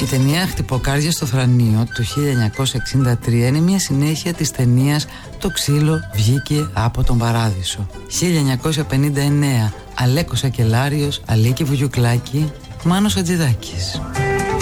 ταινία «Χτυποκάρδια στο Θρανείο» του 1963 είναι μια συνέχεια της ταινίας «Το ξύλο βγήκε από τον Παράδεισο». 1959, Αλέκος Ακελάριος, Αλίκη Βουγιουκλάκη, Μάνος Χατζηδάκης.